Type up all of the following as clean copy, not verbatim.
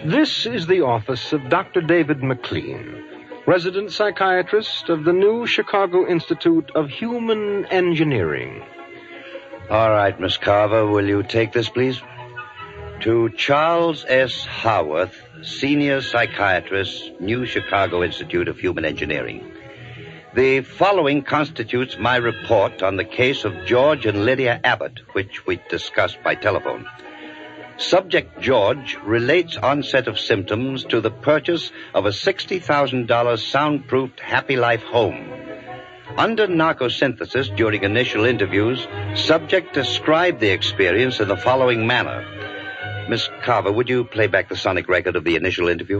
This is the office of Dr. David McLean, resident psychiatrist of the new Chicago Institute of Human Engineering. All right, Miss Carver, will you take this, please? To Charles S. Haworth, senior psychiatrist, New Chicago Institute of Human Engineering. The following constitutes my report on the case of George and Lydia Abbott, which we discussed by telephone. Subject George relates onset of symptoms to the purchase of a $60,000 soundproofed Happy Life home. Under narcosynthesis during initial interviews, subject described the experience in the following manner. Miss Carver, would you play back the sonic record of the initial interview?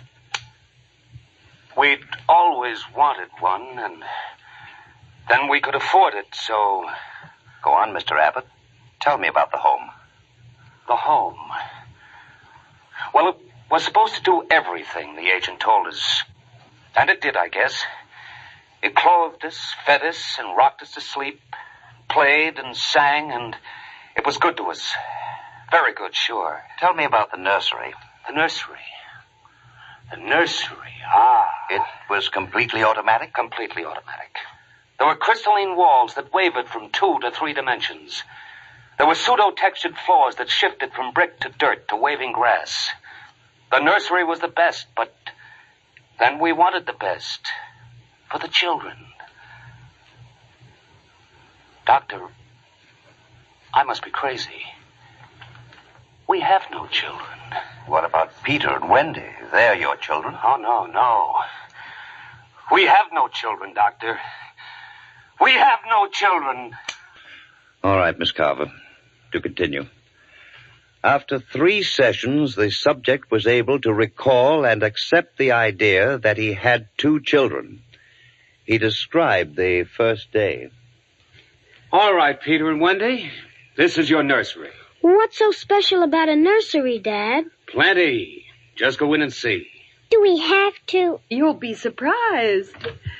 We'd always wanted one, and then we could afford it, so... Go on, Mr. Abbott. Tell me about the home. The home. Well, it was supposed to do everything the agent told us. And it did, I guess. It clothed us, fed us, and rocked us to sleep. Played and sang, and it was good to us. Very good, sure. Tell me about the nursery. The nursery. The nursery, It was completely automatic? Completely automatic. There were crystalline walls that wavered from 2 to 3 dimensions. There were pseudo-textured floors that shifted from brick to dirt to waving grass. The nursery was the best, but then we wanted the best for the children. Doctor, I must be crazy. We have no children. What about Peter and Wendy? They're your children. Oh, no. We have no children, Doctor. We have no children. All right, Miss Carver. To continue. After 3 sessions, the subject was able to recall and accept the idea that he had 2 children. He described the first day. All right, Peter and Wendy. This is your nursery. What's so special about a nursery, Dad? Plenty. Just go in and see. Do we have to? You'll be surprised.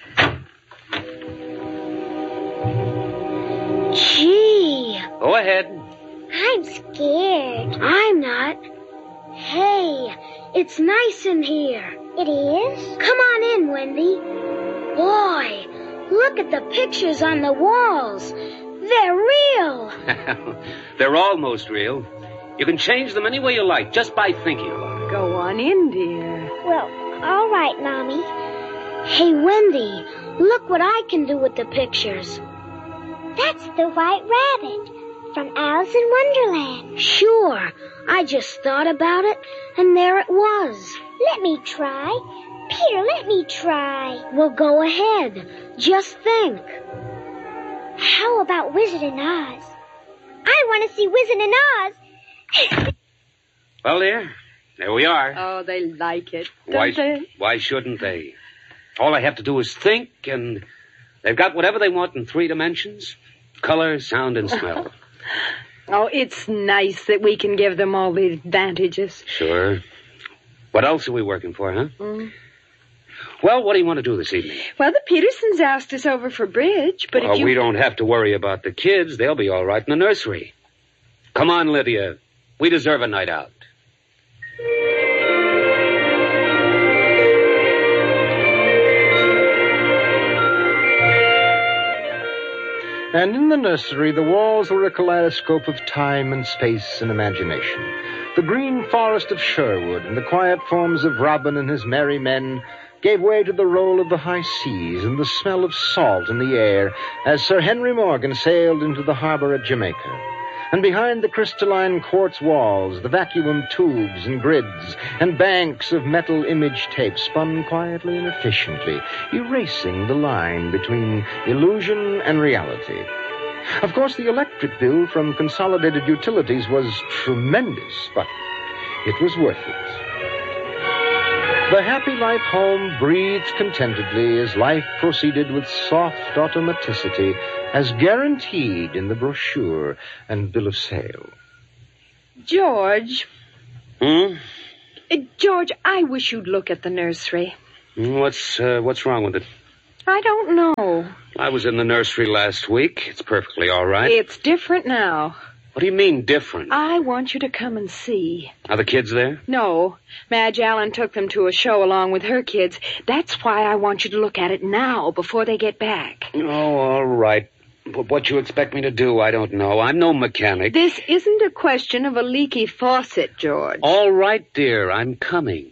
Gee. Go ahead. I'm scared. I'm not. Hey, it's nice in here. It is? Come on in, Wendy. Boy, look at the pictures on the walls. They're real. They're almost real. You can change them any way you like, just by thinking about it. Go on in, dear. Well, all right, Mommy. Hey, Wendy, look what I can do with the pictures. That's the White Rabbit from Alice in Wonderland. Sure. I just thought about it, and there it was. Let me try. Peter, let me try. Well, go ahead. Just think. How about Wizard in Oz? I want to see Wizard in Oz. Well, dear, there we are. Oh, they like it, don't they? Why shouldn't they? All I have to do is think, and they've got whatever they want in 3 dimensions. Color, sound, and smell. Oh, it's nice that we can give them all the advantages. Sure. What else are we working for, huh? Well, what do you want to do this evening? Well, the Petersons asked us over for bridge, but if you... we don't have to worry about the kids. They'll be all right in the nursery. Come on, Lydia. We deserve a night out. And in the nursery, the walls were a kaleidoscope of time and space and imagination. The green forest of Sherwood and the quiet forms of Robin and his merry men gave way to the roll of the high seas and the smell of salt in the air as Sir Henry Morgan sailed into the harbor at Jamaica. And behind the crystalline quartz walls, the vacuum tubes and grids and banks of metal image tape spun quietly and efficiently, erasing the line between illusion and reality. Of course, the electric bill from Consolidated Utilities was tremendous, but it was worth it. The Happy Life home breathed contentedly as life proceeded with soft automaticity as guaranteed in the brochure and bill of sale. George. George, I wish you'd look at the nursery. What's wrong with it? I don't know. I was in the nursery last week. It's perfectly all right. It's different now. What do you mean, different? I want you to come and see. Are the kids there? No. Madge Allen took them to a show along with her kids. That's why I want you to look at it now, before they get back. Oh, all right. But what you expect me to do, I don't know. I'm no mechanic. This isn't a question of a leaky faucet, George. All right, dear. I'm coming.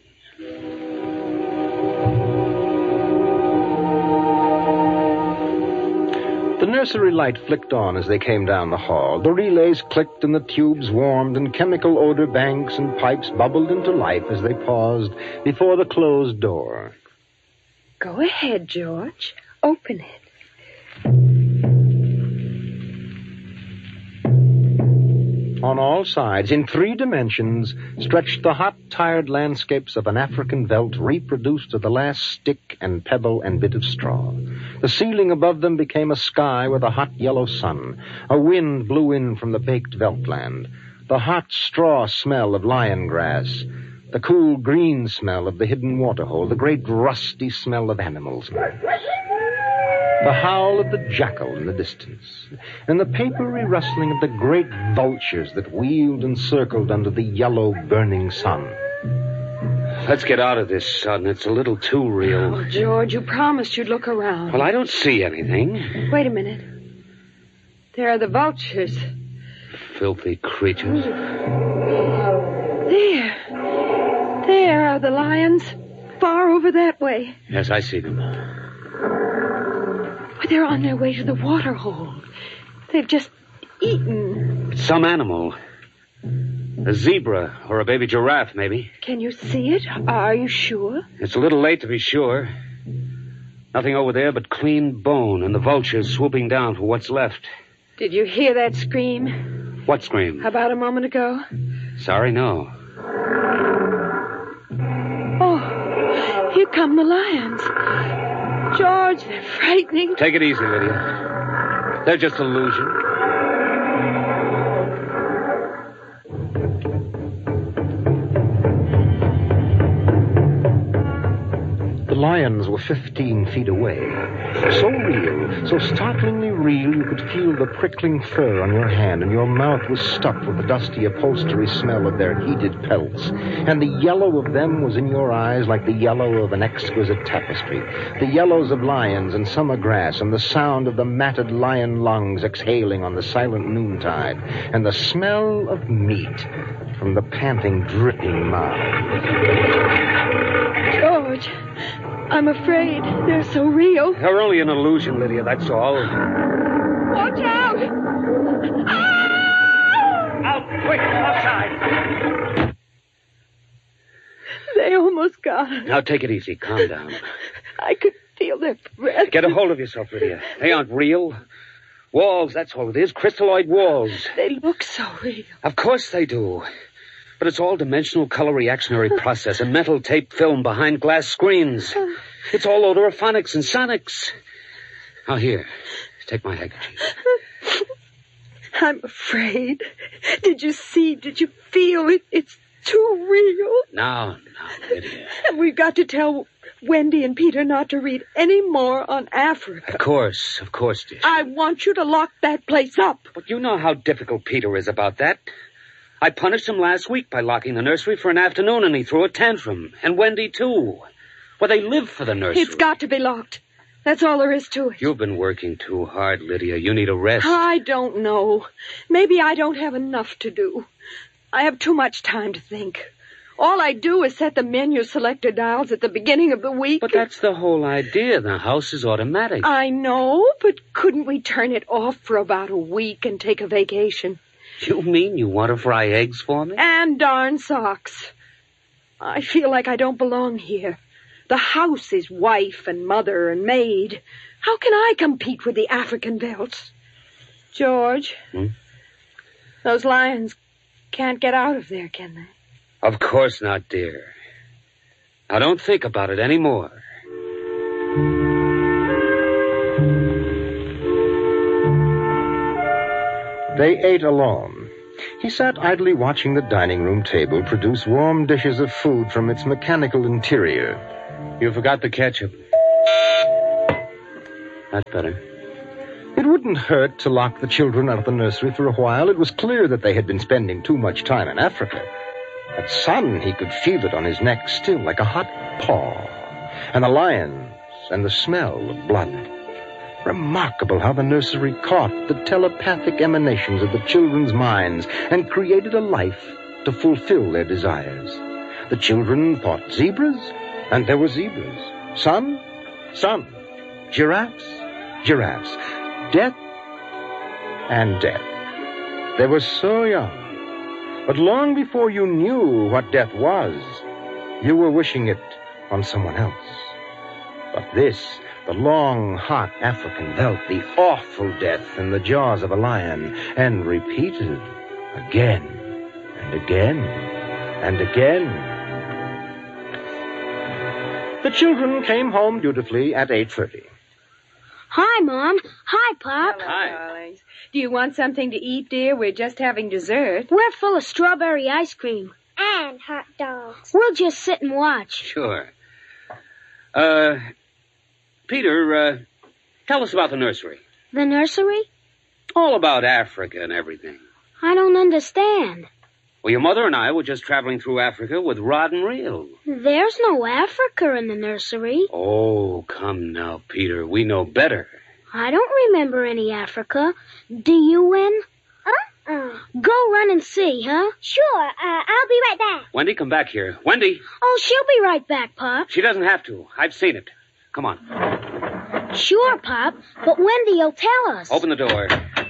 The nursery light flicked on as they came down the hall. The relays clicked and the tubes warmed and chemical odor banks and pipes bubbled into life as they paused before the closed door. Go ahead, George. Open it. On all sides, in 3 dimensions, stretched the hot, tired landscapes of an African veldt reproduced to the last stick and pebble and bit of straw. The ceiling above them became a sky with a hot yellow sun. A wind blew in from the baked veldtland. The hot straw smell of lion grass. The cool green smell of the hidden waterhole. The great rusty smell of animals. The howl of the jackal in the distance, and the papery rustling of the great vultures that wheeled and circled under the yellow, burning sun. Let's get out of this, son. It's a little too real. Oh, George, you promised you'd look around. Well, I don't see anything. Wait a minute. There are the vultures. Filthy creatures. There are the lions. Far over that way. Yes, I see them. They're on their way to the waterhole. They've just eaten. It's some animal. A zebra or a baby giraffe, maybe. Can you see it? Are you sure? It's a little late to be sure. Nothing over there but clean bone and the vultures swooping down for what's left. Did you hear that scream? What scream? About a moment ago. Sorry, no. Oh, here come the lions. George, they're frightening. Take it easy, Lydia. They're just illusion. The lions were 15 feet away. So real, so startlingly real, you could feel the prickling fur on your hand, and your mouth was stuffed with the dusty upholstery smell of their heated pelts. And the yellow of them was in your eyes like the yellow of an exquisite tapestry. The yellows of lions and summer grass, and the sound of the matted lion lungs exhaling on the silent noontide, and the smell of meat from the panting, dripping mouth. George, I'm afraid they're so real. They're only an illusion, Lydia, that's all. Watch out! Ah! Out, quick, outside! They almost got us. Now, take it easy. Calm down. I could feel their breath. Get a hold of yourself, Lydia. They aren't real. Walls, that's all it is. Crystalloid walls. They look so real. Of course they do. But it's all dimensional color reactionary process and metal tape film behind glass screens. It's all odorophonics and sonics. Now, here. Take my handkerchief. I'm afraid. Did you see? Did you feel it? It's too real. Now, Lydia. And we've got to tell Wendy and Peter not to read any more on Africa. Of course, dear. I want you to lock that place up. But you know how difficult Peter is about that. I punished him last week by locking the nursery for an afternoon, and he threw a tantrum. And Wendy, too. Well, they live for the nursery. It's got to be locked. That's all there is to it. You've been working too hard, Lydia. You need a rest. I don't know. Maybe I don't have enough to do. I have too much time to think. All I do is set the menu selector dials at the beginning of the week. But that's the whole idea. The house is automatic. I know, but couldn't we turn it off for about a week and take a vacation? You mean you want to fry eggs for me? And darn socks. I feel like I don't belong here. The house is wife and mother and maid. How can I compete with the African velds? George, those lions can't get out of there, can they? Of course not, dear. Now, don't think about it anymore. They ate alone. He sat idly watching the dining room table produce warm dishes of food from its mechanical interior. You forgot the ketchup. That's better. It wouldn't hurt to lock the children out of the nursery for a while. It was clear that they had been spending too much time in Africa. At Son, he could feel it on his neck still, like a hot paw. And the lions, and the smell of blood. Remarkable how the nursery caught the telepathic emanations of the children's minds and created a life to fulfill their desires. The children thought zebras, and there were zebras. Sun, giraffes, giraffes. Death and death. They were so young. But long before you knew what death was, you were wishing it on someone else. But this, the long, hot African veldt, the awful death in the jaws of a lion, and repeated again and again and again. The children came home dutifully at 8:30. Hi, Mom. Hi, Pop. Hello, darlings. Do you want something to eat, dear? We're just having dessert. We're full of strawberry ice cream. And hot dogs. We'll just sit and watch. Sure. Peter, tell us about the nursery. The nursery? All about Africa and everything. I don't understand. Well, your mother and I were just traveling through Africa with rod and reel. There's no Africa in the nursery. Oh, come now, Peter. We know better. I don't remember any Africa. Do you, Wen? Go run and see, huh? Sure, I'll be right back. Wendy, come back here. Wendy! Oh, she'll be right back, Pop. She doesn't have to. I've seen it. Come on. Sure, Pop, but Wendy'll tell us. Open the door.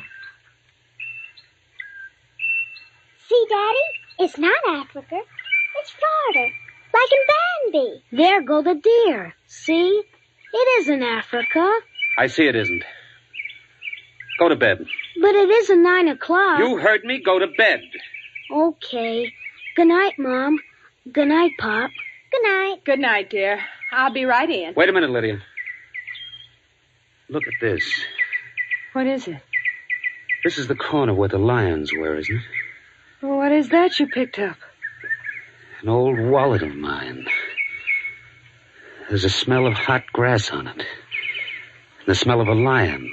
See, Daddy? It's not Africa. It's Florida. Like in Bambi. There go the deer. See? It isn't Africa. I see it isn't. Go to bed. But it isn't 9 o'clock. You heard me. Go to bed. Okay. Good night, Mom. Good night, Pop. Good night. Good night, dear. I'll be right in. Wait a minute, Lydia. Look at this. What is it? This is the corner where the lions were, isn't it? What is that you picked up? An old wallet of mine. There's a smell of hot grass on it. And the smell of a lion.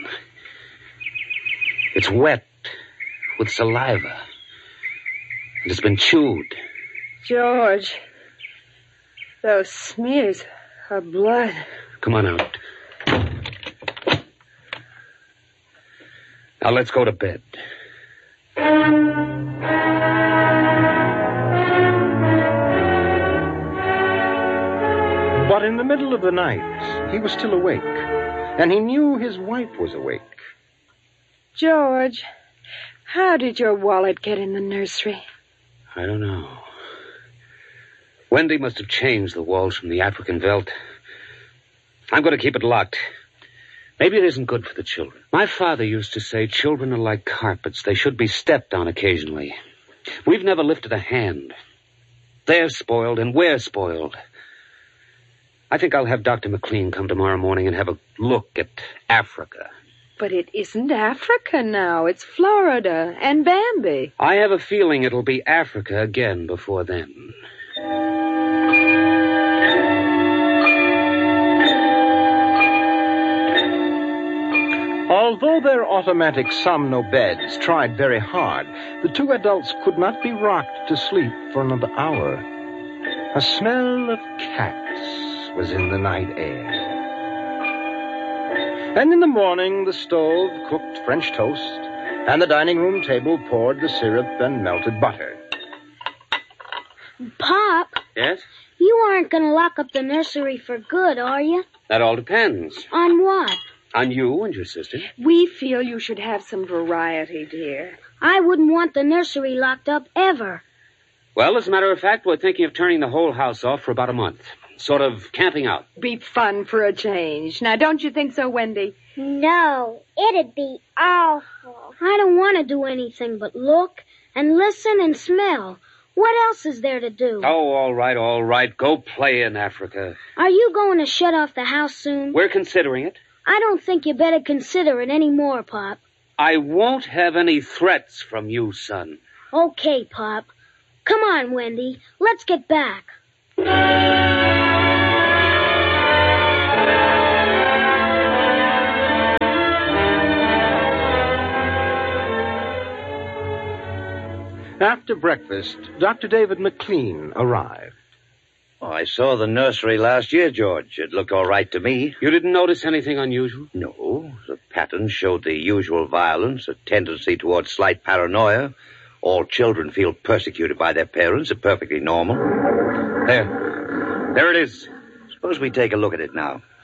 It's wet with saliva. And it's been chewed. George, those smears of blood. Come on out. Now let's go to bed. But in the middle of the night, he was still awake, and he knew his wife was awake. George, how did your wallet get in the nursery? I don't know. Wendy must have changed the walls from the African veldt. I'm going to keep it locked. Maybe it isn't good for the children. My father used to say children are like carpets. They should be stepped on occasionally. We've never lifted a hand. They're spoiled and we're spoiled. I think I'll have Dr. McLean come tomorrow morning and have a look at Africa. But it isn't Africa now. It's Florida and Bambi. I have a feeling it'll be Africa again before then. Although their automatic Somnobeds tried very hard, the two adults could not be rocked to sleep for another hour. A smell of cats was in the night air. And in the morning, the stove cooked French toast, and the dining room table poured the syrup and melted butter. Pop, Yes? you aren't going to lock up the nursery for good, are you? That all depends. On what? On you and your sister. We feel you should have some variety, dear. I wouldn't want the nursery locked up ever. Well, as a matter of fact, we're thinking of turning the whole house off for about a month. Sort of camping out. Be fun for a change. Now, don't you think so, Wendy? No, it'd be awful. I don't want to do anything but look and listen and smell. What else is there to do? Oh, all right. Go play in Africa. Are you going to shut off the house soon? We're considering it. I don't think you better consider it any more, Pop. I won't have any threats from you, son. Okay, Pop. Come on, Wendy. Let's get back. After breakfast, Dr. David McLean arrived. Oh, I saw the nursery last year, George. It looked all right to me. You didn't notice anything unusual? No, the pattern showed the usual violence, a tendency towards slight paranoia. All children feel persecuted by their parents are perfectly normal. There it is. Suppose we take a look at it now.